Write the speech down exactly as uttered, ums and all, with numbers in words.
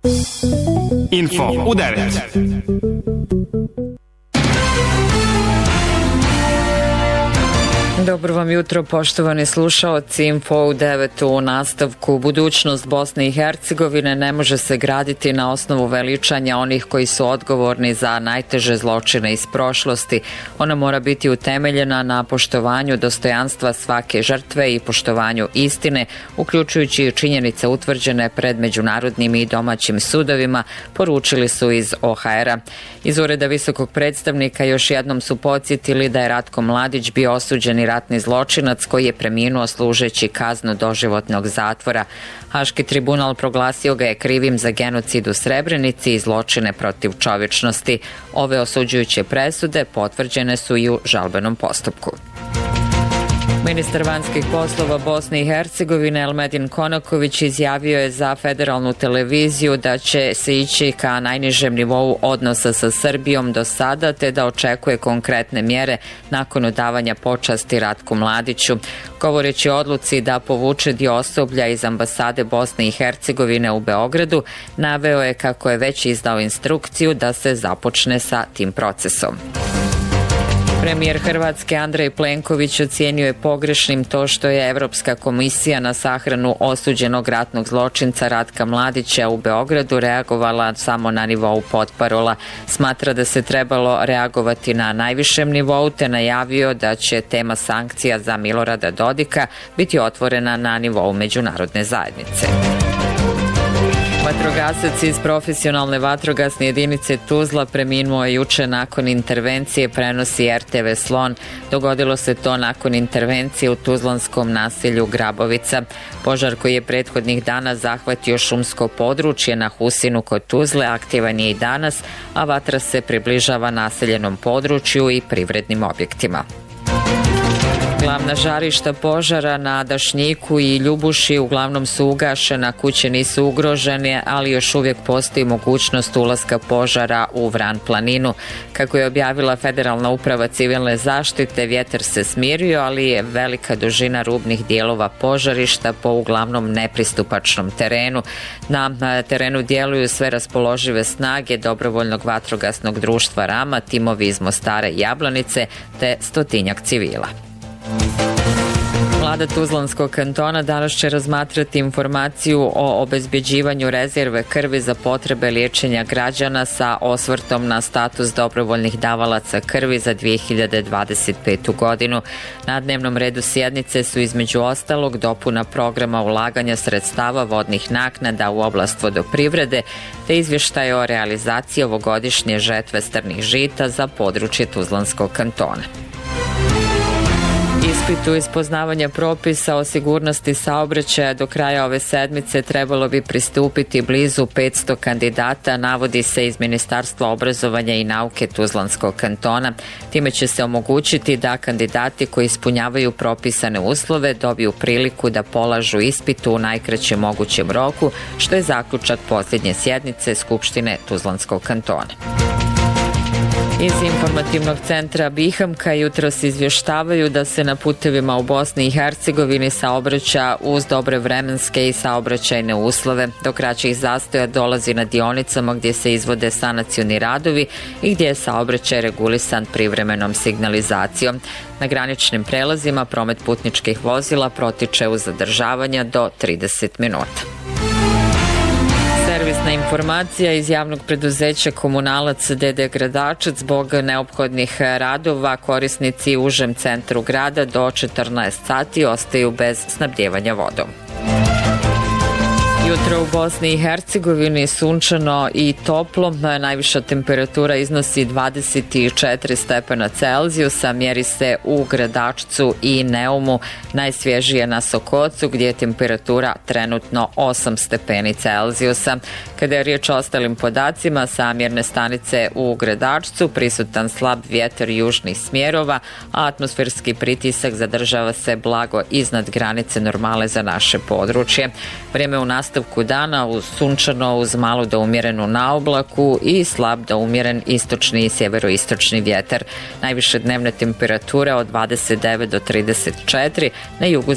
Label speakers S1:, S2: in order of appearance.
S1: Info u devet.
S2: Dobro vam jutro, poštovani slušaoci. Info u devet u nastavku. Budućnost Bosne i Hercegovine ne može se graditi na osnovu veličanja onih koji su odgovorni za najteže zločine iz prošlosti. Ona mora biti utemeljena na poštovanju dostojanstva svake žrtve i poštovanju istine, uključujući i činjenice utvrđene pred međunarodnim i domaćim sudovima, poručili su iz O H R-a. Iz Ureda visokog predstavnika još jednom su podsjetili da je Ratko Mladić bio osuđeni ratni zločinac koji je preminuo služeći kaznu doživotnog zatvora. Haški tribunal proglasio ga je krivim za genocid u Srebrenici i zločine protiv čovječnosti. Ove osuđujuće presude potvrđene su i u žalbenom postupku. Ministar vanjskih poslova Bosne i Hercegovine Elmedin Konaković izjavio je za federalnu televiziju da će se ići ka najnižem nivou odnosa sa Srbijom do sada, te da očekuje konkretne mjere nakon odavanja počasti Ratku Mladiću. Govoreći o odluci da povuče dio osoblja iz ambasade Bosne i Hercegovine u Beogradu, naveo je kako je već izdao instrukciju da se započne sa tim procesom. Premijer Hrvatske Andrej Plenković ocijenio je pogrešnim to što je Evropska komisija na sahranu osuđenog ratnog zločinca Ratka Mladića u Beogradu reagovala samo na nivou potparola. Smatra da se trebalo reagovati na najvišem nivou, te najavio da će tema sankcija za Milorada Dodika biti otvorena na nivou međunarodne zajednice. Vatrogasac iz profesionalne vatrogasne jedinice Tuzla preminuo je juče nakon intervencije, prenosi R T V Slon. Dogodilo se to nakon intervencije u tuzlanskom naselju Grabovica. Požar koji je prethodnih dana zahvatio šumsko područje na Husinu kod Tuzle aktivan je i danas, a vatra se približava naseljenom području i privrednim objektima. Glavna žarišta požara na Dašnjiku i Ljubuši uglavnom su ugašena, kuće nisu ugrožene, ali još uvijek postoji mogućnost ulaska požara u Vran planinu. Kako je objavila Federalna uprava civilne zaštite, vjetar se smirio, ali je velika dužina rubnih dijelova požarišta po uglavnom nepristupačnom terenu. Na terenu djeluju sve raspoložive snage dobrovoljnog vatrogasnog društva Rama, timovi iz Mostara i Jablanice te stotinjak civila. Vlada Tuzlanskog kantona danas će razmatrati informaciju o obezbeđivanju rezerve krvi za potrebe liječenja građana sa osvrtom na status dobrovoljnih davalaca krvi za dvije hiljade dvadeset petu. godinu. Na dnevnom redu sjednice su između ostalog dopuna programa ulaganja sredstava vodnih naknada u oblast vodoprivrede te izvještaj o realizaciji ovogodišnje žetve strnih žita za područje Tuzlanskog kantona. Ispitu iz poznavanja propisa o sigurnosti saobraćaja do kraja ove sedmice trebalo bi pristupiti blizu petsto kandidata, navodi se iz Ministarstva obrazovanja i nauke Tuzlanskog kantona. Time će se omogućiti da kandidati koji ispunjavaju propisane uslove dobiju priliku da polažu ispitu u najkraćem mogućem roku, što je zaključak posljednje sjednice Skupštine Tuzlanskog kantona. Iz informativnog centra Bihamka jutros izvještavaju da se na putevima u Bosni i Hercegovini saobraća uz dobre vremenske i saobraćajne uslove. Do kraćih zastoja dolazi na dionicama gdje se izvode sanacioni radovi i gdje je saobraćaj regulisan privremenom signalizacijom. Na graničnim prelazima promet putničkih vozila protiče uz zadržavanja do trideset minuta. Servisna informacija iz javnog preduzeća Komunalac D D Gradačac: zbog neophodnih radova korisnici u užem centru grada do četrnaest sati ostaju bez snabdjevanja vodom. Jutro u Bosni i Hercegovini sunčano i toplo, najviša temperatura iznosi dvadeset četiri stepena Celzijusa, mjeri se u Gradačcu i Neumu, najsvježije na Sokocu gdje je temperatura trenutno osam stepeni Celzijusa. Kada je riječ o ostalim podacima, sa mjerne stanice u Gradačcu prisutan slab vjetar južnih smjerova, a atmosferski pritisak zadržava se blago iznad granice normale za naše područje. Vrijeme u nastavku dana uz sunčano uz malo do umjerenu naoblaku i slab do umjeren istočni i sjeveroistočni vjetar. Najviše dnevne temperature od dvadeset devet do trideset četiri, na jugu